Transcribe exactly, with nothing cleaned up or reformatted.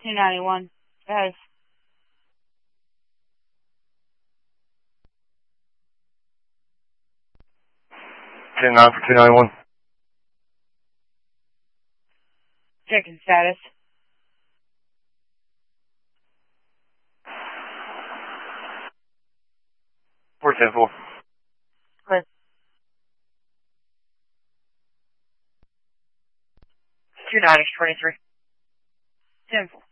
two ninety-one. Guys. ten nine for two ninety-one. Checking status. four ten four. Clear. two ninety, twenty-three. ten four.